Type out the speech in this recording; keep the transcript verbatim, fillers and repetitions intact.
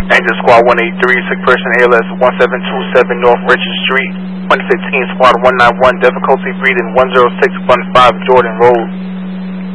Angel Squad one eighty-three, sick person A L S one seven two seven North Richard Street, one fifteen Squad one ninety-one, difficulty breathing one zero six one five Jordan Road.